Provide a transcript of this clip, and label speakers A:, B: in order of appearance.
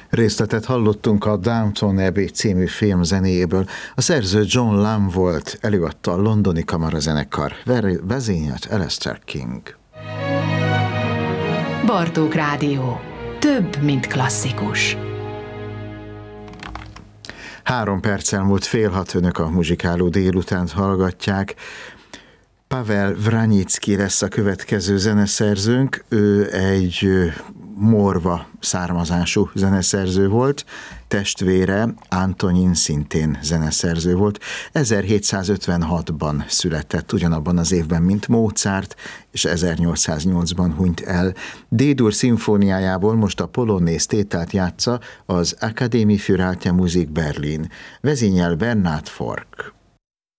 A: Részletet hallottunk a Downton Abbey című film zenéjéből. A szerző John Lamb volt, előadta a londoni kamarazenekar, vezényelt Alastair King.
B: Bartók Rádió. Több, mint klasszikus.
A: 3 perccel múlt 5:30, önök a muzsikáló délutánt hallgatják. Pavel Vranyicki lesz a következő zeneszerzőnk, ő egy morva származású zeneszerző volt, testvére Antonin szintén zeneszerző volt. 1756-ban született, ugyanabban az évben, mint Mozart, és 1808-ban hunyt el. D-dur szimfóniájából most a polonnész tételt játsza az Akademie für Alte Musik Berlin. Vezényel Bernhard Fork.